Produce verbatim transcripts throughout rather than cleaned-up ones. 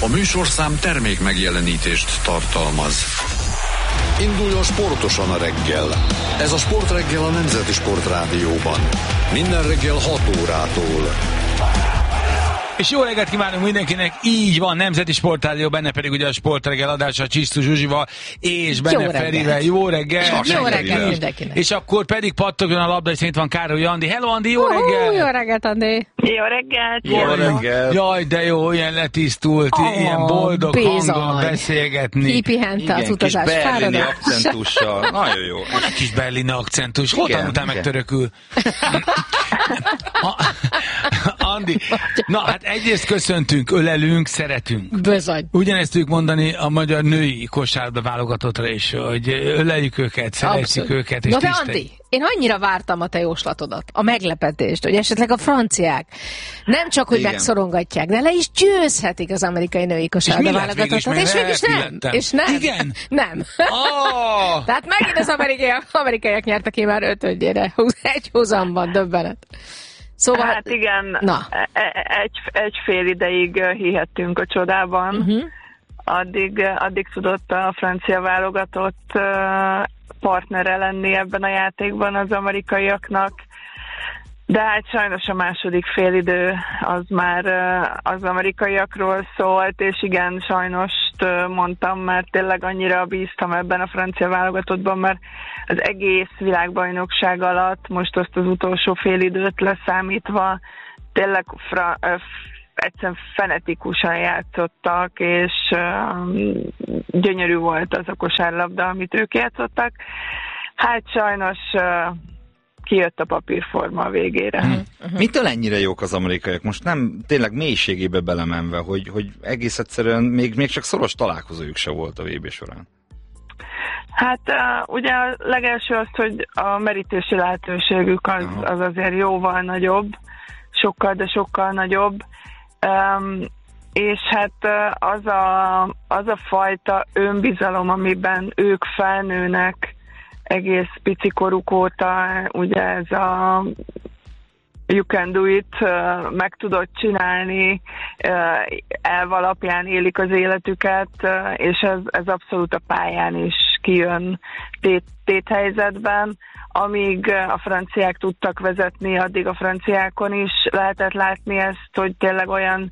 A műsorszám termék megjelenítést tartalmaz. Induljon sportosan a reggel. Ez a Sportreggel a Nemzeti Sportrádióban. Minden reggel hat órától. És jó reggelt kívánunk mindenkinek, így van, Nemzeti Sportrádió, benne pedig ugye a Sportreggel adása Csisztus Zsuzsival és benne Ferivel. Jó reggel! Jó reggel mindenkinek! És akkor pedig pattogjon a labda, és itt van Károly Andi. Hello Andi, jó reggel! Uh, jó reggelt Andi! Jó reggelt! Jó reggel! Jaj, de jó, ilyen letisztult, oh, ilyen boldog bizony. hangon beszélgetni. Kipihente az utazás. Igen, kis berlini akcentussal. Nagyon jó. Van egy kis berlini akcentus. Hol tanultál meg törökül? Andi, na hát egyrészt köszöntünk, ölelünk, szeretünk. Bizony. Ugyanezt tudjuk mondani a magyar női kosárlabda válogatottra is, hogy öleljük őket, szeretjük őket. És na de tiszteljük. Andi, én annyira vártam a te jóslatodat, a meglepetést, hogy esetleg a franciák nem csak, hogy igen. megszorongatják, de le is győzhetik az amerikai női kosárlabda válogatottat. És mégis nem. És nem. Igen? Nem. Oh! Tehát megint az amerikaiak, amerikaiak nyertek ki már ötödjére. Egy húzamban, döbbenet. Szóval, hát igen, na. Egy, egy fél ideig hihettünk a csodában. Uh-huh. Addig, addig tudott a francia válogatott partnere lenni ebben a játékban az amerikaiaknak. De hát sajnos a második félidő az már az amerikaiakról szólt, és igen, sajnos mondtam, mert tényleg annyira bíztam ebben a francia válogatottban, mert az egész világbajnokság alatt, most azt az utolsó félidőt leszámítva, tényleg fra, egyszerűen fenetikusan játszottak, és um, gyönyörű volt az a kosárlabda, amit ők játszottak. Hát sajnos uh, kijött a papírforma a végére. Uh-huh. Uh-huh. Mitől ennyire jók az amerikaiak? Most nem tényleg mélységébe belemenve, hogy, hogy egész egyszerűen még, még csak szoros találkozójuk se volt a vé bé során. Hát uh, ugye a legelső az, hogy a merítési lehetőségük az, az azért jóval nagyobb, sokkal, de sokkal nagyobb. Um, és hát uh, az, a, az a fajta önbizalom, amiben ők felnőnek egész pici koruk óta, ugye ez a you can do it, uh, meg tudod csinálni, uh, elv alapján élik az életüket, uh, és ez, ez abszolút a pályán is kijön tét, téthelyzetben. Amíg a franciák tudtak vezetni, addig a franciákon is lehetett látni ezt, hogy tényleg olyan,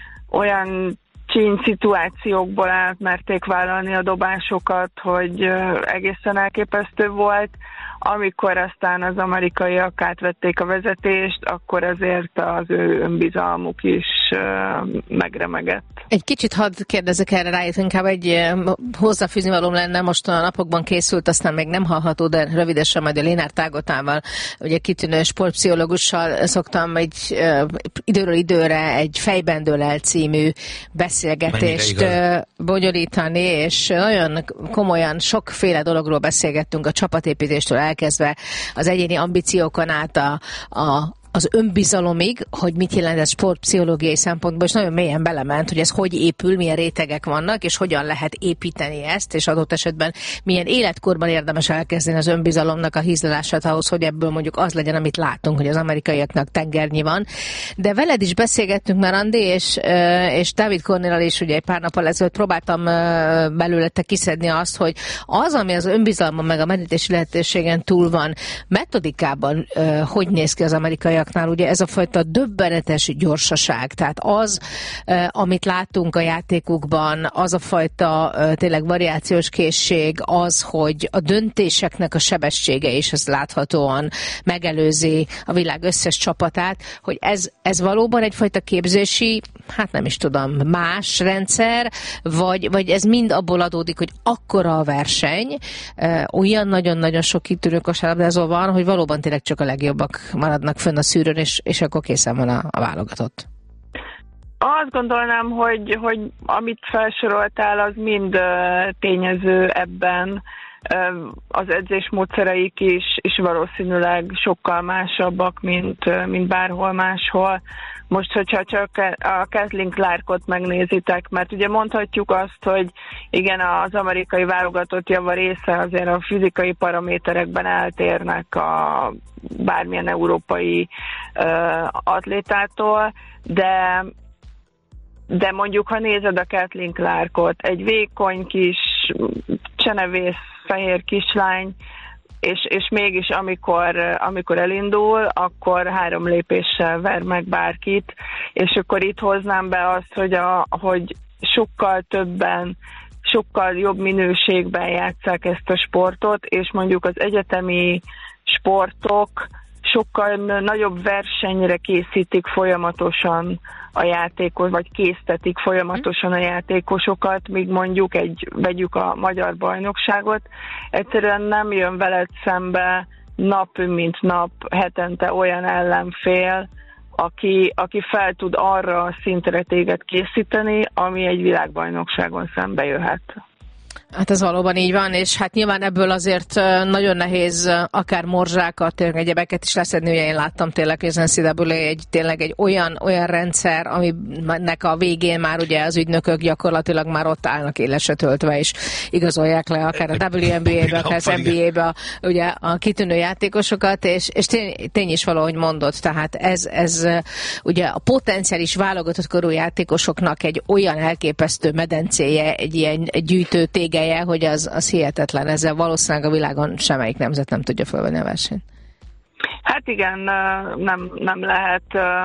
olyan csíny szituációkból átmerték vállalni a dobásokat, hogy egészen elképesztő volt. Amikor aztán az amerikaiak átvették a vezetést, akkor azért az ő önbizalmuk is megremegett. Egy kicsit hadd kérdezzek erre rá, inkább egy hozzáfűzni valóm lenne, most a napokban készült, aztán még nem hallható, de rövidesen majd a Lénár Tágotával, ugye kitűnő sportpszichológussal szoktam egy uh, időről időre egy Fejben dől el című beszélgetést bonyolítani, és nagyon komolyan sokféle dologról beszélgettünk, a csapatépítéstől elkezdve az egyéni ambíciókon át a, a az önbizalomig, hogy mit jelent ez sportpszichológiai szempontból, és nagyon mélyen belement, hogy ez hogy épül, milyen rétegek vannak, és hogyan lehet építeni ezt, és adott esetben milyen életkorban érdemes elkezdeni az önbizalomnak a hízlálását ahhoz, hogy ebből mondjuk az legyen, amit látunk, hogy az amerikaiaknak tengernyi van. De veled is beszélgettünk már, Andi, és, és Dávid Kornéllal is ugye egy pár nappal ezelőtt próbáltam belőlete kiszedni azt, hogy az, ami az önbizalmon meg a medítési lehetőségen túl van, metodikában hogy néz ki az amerikaiak, ugye ez a fajta döbbenetes gyorsaság, tehát az, amit látunk a játékukban, az a fajta tényleg variációs készség, az, hogy a döntéseknek a sebessége is az láthatóan megelőzi a világ összes csapatát, hogy ez, ez valóban egyfajta képzési, hát nem is tudom, más rendszer, vagy, vagy ez mind abból adódik, hogy akkora a verseny, olyan nagyon-nagyon sok kitűnő kosárlabdázó van, hogy valóban tényleg csak a legjobbak maradnak fönn a szűrőn, és, és akkor készen van a, a válogatott. Azt gondolnám, hogy, hogy amit felsoroltál, az mind uh, tényező ebben. Uh, az edzésmódszereik is, is valószínűleg sokkal másabbak, mint, uh, mint bárhol máshol. Most, hogyha csak a Kathleen Clarkot megnézitek, mert ugye mondhatjuk azt, hogy igen, az amerikai válogatott java része azért a fizikai paraméterekben eltérnek a bármilyen európai uh, atlétától, de de mondjuk, ha nézed a Caitlin Clarkot, egy vékony kis csenevész fehér kislány, és, és mégis amikor, amikor elindul, akkor három lépéssel ver meg bárkit, és akkor itt hoznám be azt, hogy, a, hogy sokkal többen, sokkal jobb minőségben játsszák ezt a sportot, és mondjuk az egyetemi sportok sokkal nagyobb versenyre készítik folyamatosan a játékos, vagy késztetik folyamatosan a játékosokat, míg mondjuk egy, vegyük a magyar bajnokságot, egyszerűen nem jön veled szembe nap mint nap, hetente olyan ellenfél, aki, aki fel tud arra a szintre téged készíteni, ami egy világbajnokságon szembe jöhet. Hát ez valóban így van, és hát nyilván ebből azért nagyon nehéz akár morzsákat, tényleg egyebeket is leszedni, ugye én láttam tényleg, hogy az en cé á á egy, tényleg egy olyan, olyan rendszer, aminek a végén már ugye az ügynökök gyakorlatilag már ott állnak élesre töltve, és igazolják le akár a dupla vé en bé á-be, akár az en bé á-be ugye a kitűnő játékosokat, és, és tény, tény is valahogy mondott, tehát ez, ez ugye a potenciális válogatott korú játékosoknak egy olyan elképesztő medencéje, egy ilyen gyűjtő tégeje, hogy az, az hihetetlen. Ezzel valószínűleg a világon semmelyik nemzet nem tudja fölvenni a versenyt. Hát igen, nem, nem lehet,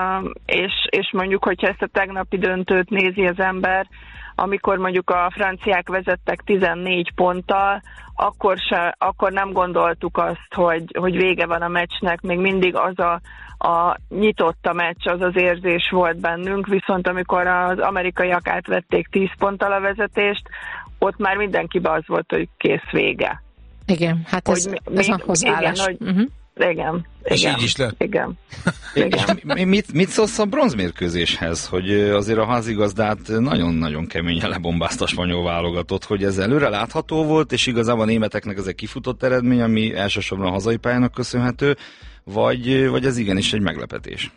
és, és mondjuk, hogyha ezt a tegnapi döntőt nézi az ember, amikor mondjuk a franciák vezettek tizennégy ponttal, akkor, se, akkor nem gondoltuk azt, hogy, hogy vége van a meccsnek, még mindig az a, a nyitott a meccs, az az érzés volt bennünk, viszont amikor az amerikaiak átvették tíz ponttal a vezetést, ott már mindenkiben az volt, hogy kész, vége. Igen, hát ez, mi, ez mi, a hozzáállás. Igen, hogy, uh-huh. igen, és igen, így is lett. Igen. igen. És mit, mit szólsz a bronzmérkőzéshez, hogy azért a házigazdát nagyon-nagyon keményen lebombázta a spanyol válogatott, hogy ez előre látható volt, és igazából a németeknek ez egy kifutott eredmény, ami elsősorban a hazai pályának köszönhető, vagy, vagy ez igenis egy meglepetés?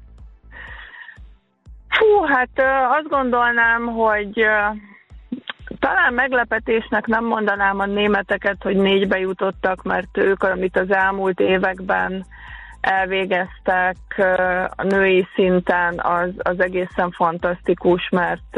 Fú, hát azt gondolnám, hogy talán meglepetésnek nem mondanám a németeket, hogy négybe jutottak, mert ők, amit az elmúlt években elvégeztek a női szinten, az, az egészen fantasztikus, mert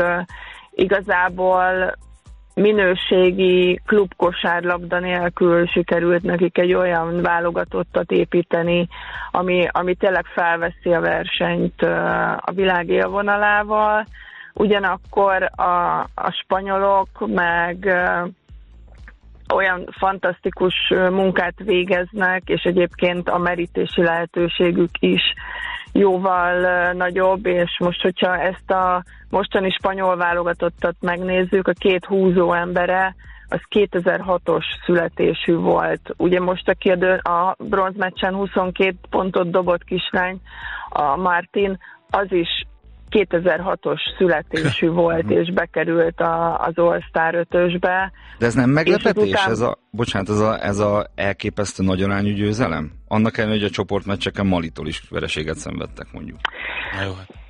igazából minőségi klubkosárlabda nélkül sikerült nekik egy olyan válogatottat építeni, ami, ami tényleg felveszi a versenyt a világ élvonalával. Ugyanakkor a, a spanyolok meg ö, olyan fantasztikus munkát végeznek, és egyébként a merítési lehetőségük is jóval ö, nagyobb, és most, hogyha ezt a mostani spanyol válogatottat megnézzük, a két húzó embere, az kétezer-hatos születésű volt. Ugye most, aki a, a bronzmeccsen huszonkét pontot dobott kislány, a Martin, az is kétezer-hatos születésű volt, és bekerült a, az All-Star ötösbe. De ez nem meglepetés? Után... Ez a, bocsánat, ez a, ez a elképesztő nagyarányú győzelem? Annak ellenére, hogy a csoportmeccseken Malitól is vereséget szenvedtek, mondjuk. Na jó.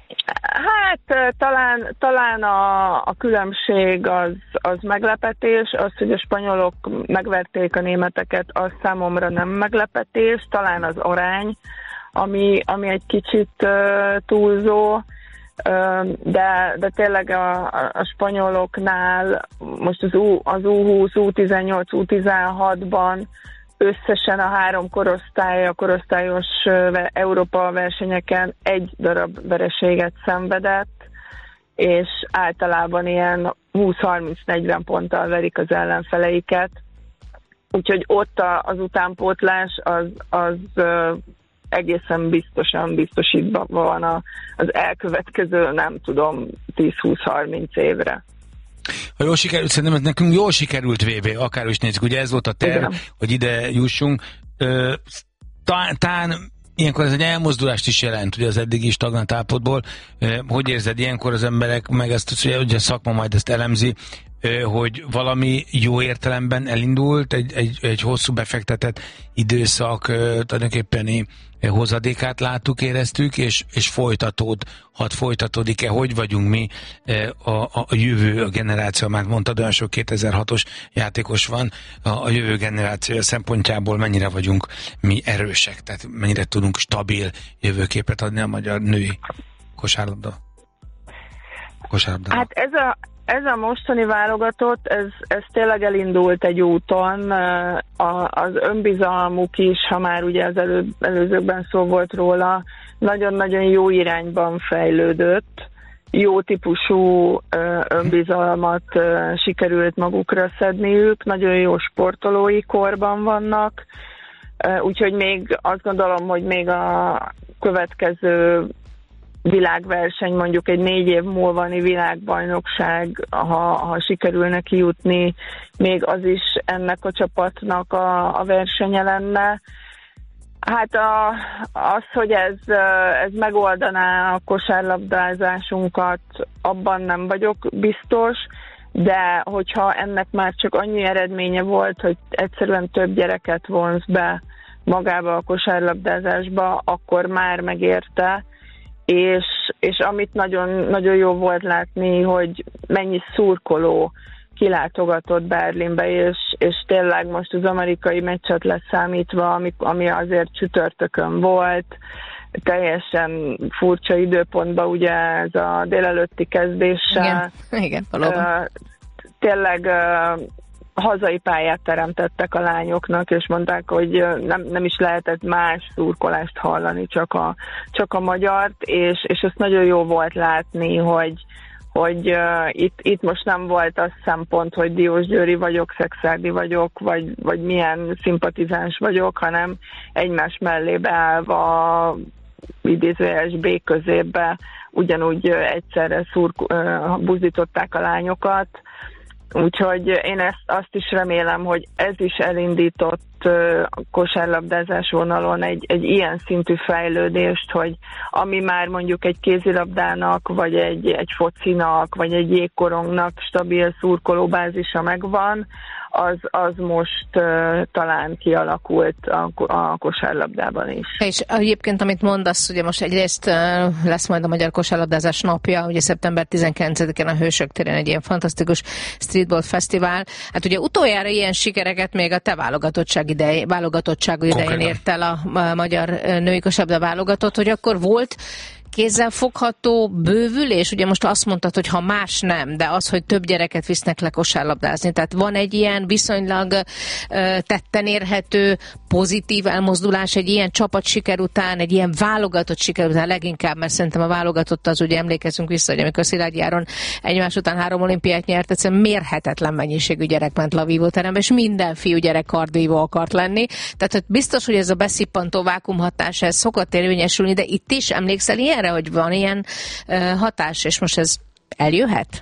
Hát talán, talán a, a különbség az, az meglepetés, az, hogy a spanyolok megverték a németeket, az számomra nem meglepetés, talán az arány, ami, ami egy kicsit uh, túlzó, De, de tényleg a, a spanyoloknál most az, U, az U húsz, U tizennyolc, U tizenhatban összesen a három korosztály, a korosztályos Európa versenyeken egy darab vereséget szenvedett, és általában ilyen húsz-harminc-negyven ponttal verik az ellenfeleiket. Úgyhogy ott az utánpótlás az, az egészen biztosan biztosítva van az elkövetkező, nem tudom, tíz-húsz-harminc évre. Ha jól sikerült, szerintem nekünk jól sikerült vé bé, akár is nézzük, ugye ez volt a terv, igen, hogy ide jussunk. Talán ilyenkor ez egy elmozdulást is jelent, ugye az eddigi stagnant állapotból. Hogy érzed ilyenkor az emberek, meg ezt, hogy a szakma majd ezt elemzi, hogy valami jó értelemben elindult, egy, egy, egy hosszú befektetett időszak tulajdonképpeni hozadékát láttuk, éreztük, és, és folytatód, hadd folytatódik-e, hogy vagyunk mi a, a, a jövő, a generáció, már mondtad, olyan sok kétezer-hatos játékos van, a, a jövő generáció szempontjából mennyire vagyunk mi erősek, tehát mennyire tudunk stabil jövőképet adni a magyar női kosárlabda? kosárlabdában? Hát ez a, ez a mostani válogatott, ez, ez tényleg elindult egy úton, a, az önbizalmuk is, ha már ugye az elő, előzőkben szó volt róla, nagyon-nagyon jó irányban fejlődött, jó típusú önbizalmat sikerült magukra szedniük, nagyon jó sportolói korban vannak, úgyhogy még azt gondolom, hogy még a következő világverseny, mondjuk egy négy év múlvani világbajnokság, ha, ha sikerül neki jutni, még az is ennek a csapatnak a, a versenye lenne. Hát a, az, hogy ez, ez megoldaná a kosárlabdázásunkat, abban nem vagyok biztos, de hogyha ennek már csak annyi eredménye volt, hogy egyszerűen több gyereket vonz be magába a kosárlabdázásba, akkor már megérte, és, és amit nagyon, nagyon jó volt látni, hogy mennyi szurkoló kilátogatott Berlinbe, és, és tényleg most az amerikai meccset leszámítva, ami, ami azért csütörtökön volt, teljesen furcsa időpontban, ugye ez a délelőtti kezdéssel. Igen, igen, valóban. Uh, tényleg uh, hazai pályát teremtettek a lányoknak, és mondták, hogy nem, nem is lehetett más szurkolást hallani, csak a, csak a magyart, és, és ezt nagyon jó volt látni, hogy hogy uh, itt, itt most nem volt az szempont, hogy Diósgyőri vagyok, Szekszárdi vagyok, vagy, vagy milyen szimpatizáns vagyok, hanem egymás mellé beállva idézőjeles B középbe ugyanúgy uh, egyszerre szurk, uh, buzdították a lányokat. Úgyhogy én ezt azt is remélem, hogy ez is elindított a kosárlabdázás vonalon egy, egy ilyen szintű fejlődést, hogy ami már mondjuk egy kézilabdának, vagy egy, egy focinak, vagy egy jégkorongnak stabil szurkolóbázisa megvan, az, az most uh, talán kialakult a, a kosárlabdában is. És egyébként, amit mondasz, ugye most egyrészt uh, lesz majd a Magyar Kosárlabdázás napja, ugye szeptember tizenkilencedikén a Hősök téren egy ilyen fantasztikus streetball fesztivál. Hát ugye utoljára ilyen sikereket még a te válogatottság idej, válogatottság idején ért el a, a magyar női kosárlabda válogatott, hogy akkor volt kézzelfogható bővülés? Ugye most azt mondtad, hogy ha más nem, de az, hogy több gyereket visznek le kosárlabdázni. Tehát van egy ilyen viszonylag uh, tetten érhető pozitív elmozdulás egy ilyen csapatsiker után, egy ilyen válogatott siker után leginkább, mert szerintem a válogatott az, ugye emlékezünk vissza, hogy amikor Szilágyi Áron egymás után három olimpiát nyert, egyszerűen mérhetetlen mennyiségű gyerek ment le a vívóterembe, és minden fiú gyerek kardvívó akart lenni. Tehát hogy biztos, hogy ez a beszippantó vákumhatás, ez szokott érvényesülni, de itt is emlékszel ilyenre, hogy van ilyen uh, hatás, és most ez eljöhet?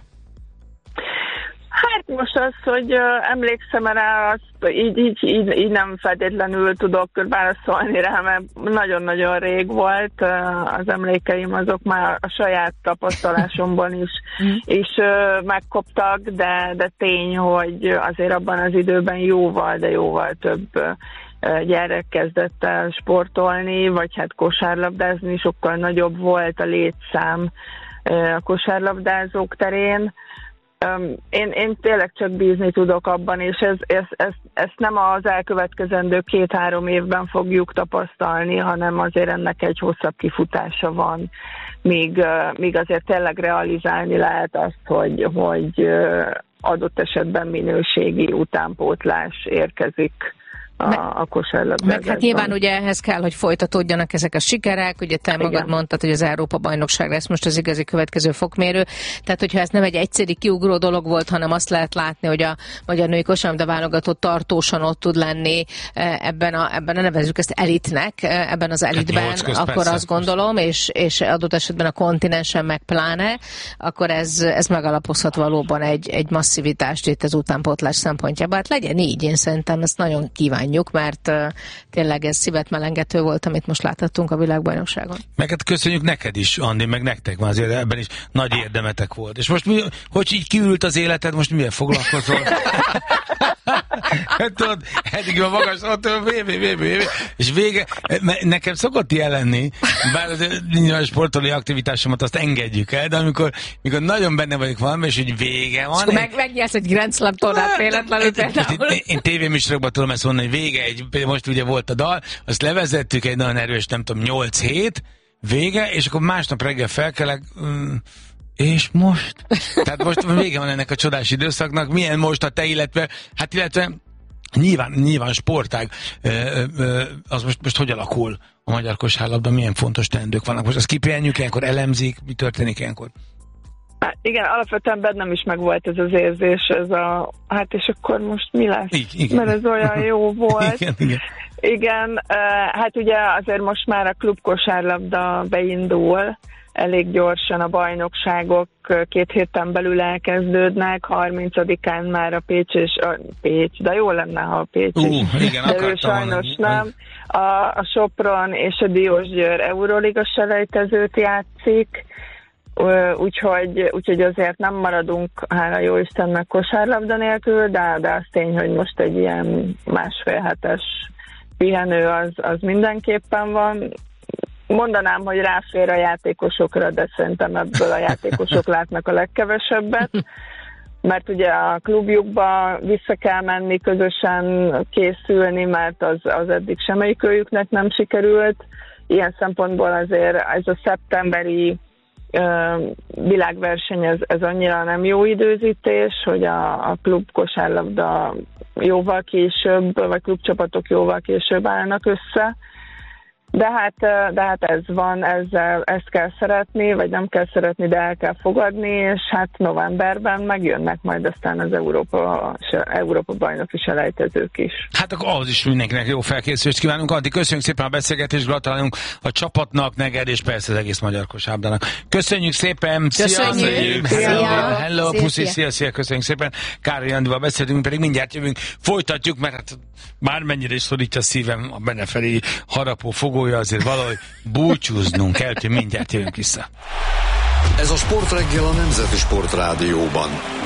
Hát most az, hogy uh, emlékszem rá, azt így, így, így, így nem feltétlenül tudok válaszolni rá, mert nagyon-nagyon rég volt. Uh, az emlékeim azok már a saját tapasztalásomban is, is uh, megkoptak, de, de tény, hogy azért abban az időben jóval, de jóval több uh, gyerek kezdett el sportolni, vagy hát kosárlabdázni, sokkal nagyobb volt a létszám a kosárlabdázók terén. Én, én tényleg csak bízni tudok abban, és ez, ez, ez, ezt nem az elkövetkezendő két-három évben fogjuk tapasztalni, hanem azért ennek egy hosszabb kifutása van, míg, míg azért tényleg realizálni lehet azt, hogy, hogy adott esetben minőségi utánpótlás érkezik a, a kosárlabdázásban. Meg hát nyilván ugye ehhez kell, hogy folytatódjanak ezek a sikerek, ugye te magad Igen. mondtad, hogy az Európa-bajnokság lesz most az igazi következő fokmérő, tehát hogyha ez nem egy egyszeri kiugró dolog volt, hanem azt lehet látni, hogy a magyar női kosárlabda válogatott tartósan ott tud lenni ebben a, ebben a nevezzük ezt elitnek, ebben az elitben, hát közt, akkor persze, azt gondolom, és, és adott esetben a kontinensen meg pláne, akkor ez, ez megalapozhat valóban egy, egy masszivitást itt az utánpótlás szempontjában. Hát legyen így, én szerintem ezt nagyon kívánjuk, mert uh, tényleg ez szívet melengető volt, amit most láthattunk a világbajnokságon. Meg hát köszönjük neked is, Andi, meg nektek van azért ebben is nagy érdemetek volt. És most mi, hogy így kiült az életed, most mivel foglalkozol? Tudod, eddig a magas, ott vévé, vévé, vévé, és vége, nekem szokott ilyen lenni, bár a sportolói aktivitásomat azt engedjük el, de amikor, amikor nagyon benne vagyok valami, és hogy vége van. És meg, megnyersz egy Grand Slam tornát véletlenül például. Én, én tévéműsorokban tudom ezt mondani, hogy vége, egy, most ugye volt a dal, azt levezettük egy nagyon erős, nem tudom, nyolc hét, vége, és akkor másnap reggel felkelek, És most? Tehát most vége van ennek a csodás időszaknak. Milyen most a te, illetve, hát illetve nyilván, nyilván sportág, az most, most hogy alakul a magyar kosárlabda, milyen fontos teendők vannak? Most azt kipihenjük ilyenkor, elemzik, mi történik ilyenkor? Hát igen, alapvetően bennem is megvolt ez az érzés, ez a, hát és akkor most mi lesz? Igen, igen. Mert ez olyan jó volt. Igen, igen. Igen, hát ugye azért most már a klubkosárlabda beindul, elég gyorsan a bajnokságok két héten belül elkezdődnek, harmincadikán már a Pécs és a Pécs, de jó lenne, ha a Pécs uh, is, igen, de ő sajnos nem. A, a Sopron és a Diósgyőr Euróliga selejtezőt játszik, úgyhogy, úgyhogy azért nem maradunk, hála jó Istennek, kosárlabda nélkül, de, de az tény, hogy most egy ilyen másfél hetes pihenő az, az mindenképpen van. Mondanám, hogy ráfér a játékosokra, de szerintem ebből a játékosok látnak a legkevesebbet, mert ugye a klubjukba vissza kell menni, közösen készülni, mert az, az eddig semmelyikőjüknek nem sikerült. Ilyen szempontból azért ez a szeptemberi uh, világverseny, ez, ez annyira nem jó időzítés, hogy a, a klub kosárlabda jóval később, vagy klubcsapatok jóval később állnak össze. De hát, de hát ez van, ezzel, ezt kell szeretni, vagy nem kell szeretni, de el kell fogadni, és hát novemberben megjönnek majd aztán az Európa, Európa bajnoki selejtezők is. Hát akkor ahhoz is mindenkinek jó felkészülést kívánunk. Addig köszönjük szépen a beszélgetést, gratulálunk a csapatnak, neked és persze az egész magyar kosárlabdának. Köszönjük szépen! Köszönjük! Szia! Hello, hello, hello szia, puszi, szia. szia, szia, köszönjük szépen! Károly Andival beszéltünk, pedig mindjárt jövünk, folytatjuk, mert hát bármennyire is szorítja a szívem a benefelé harapó fogója, azért valahogy búcsúznunk kell, hogy mindjárt jövünk vissza. Ez a Sportreggel a Nemzeti Sportrádióban.